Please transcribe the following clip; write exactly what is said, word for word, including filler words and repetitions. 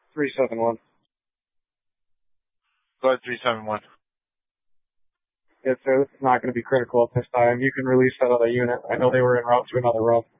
three seven one. Go ahead, three seven one. Yes, sir. This is not going to be critical at this time. You can release that other unit. I know they were en route to another run.